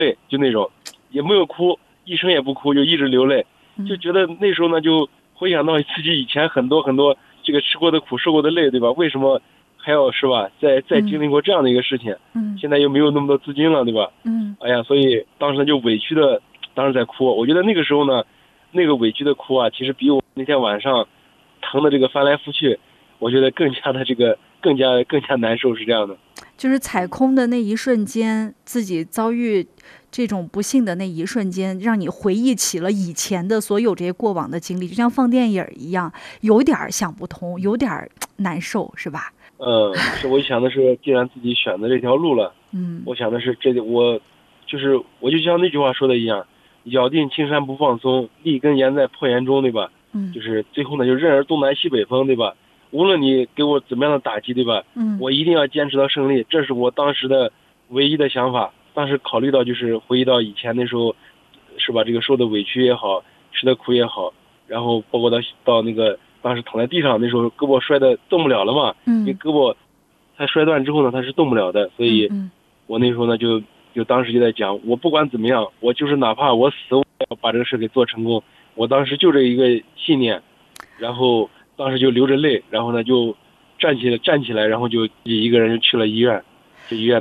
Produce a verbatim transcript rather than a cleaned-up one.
泪，就那种也没有哭，医生也不哭，就一直流泪，就觉得那时候呢就回想到自己以前很多很多这个吃过的苦受过的累，对吧？为什么还要是吧再再经历过这样的一个事情， 嗯， 现在又没有那么多资金了，对吧？ 嗯， 哎呀，所以当时就委屈的当时在哭。我觉得那个时候呢那个委屈的哭啊，其实比我那天晚上疼的这个翻来覆去，我觉得更加的这个更加更加难受，是这样的。 就是踩空的那一瞬间，自己遭遇这种不幸的那一瞬间，让你回忆起了以前的所有这些过往的经历，就像放电影一样，有点想不通，有点难受，是吧？ 嗯，是我想的是，既然自己选择这条路了， 嗯， 我想的是这我就是我就像那句话说的一样，咬定青山不放松，立根岩在破岩中，对吧？ 嗯， 就是最后呢，就任尔东南西北风，对吧？无论你给我怎么样的打击，对吧？ 嗯， 我一定要坚持到胜利，这是我当时的唯一的想法。当时考虑到就是回忆到以前那时候，是吧？这个受的委屈也好，吃的苦也好，然后包括到到那个当时躺在地上，那时候胳膊摔的动不了了嘛， 嗯， 因为胳膊它摔断之后呢，它是动不了的，所以我那时候呢就就当时就在讲，我不管怎么样，我就是哪怕我死，我也要把这个事给做成功。我当时就这一个信念，然后当时就流着泪，然后呢就站起来站起来，然后就自己一个人就去了医院，这医院。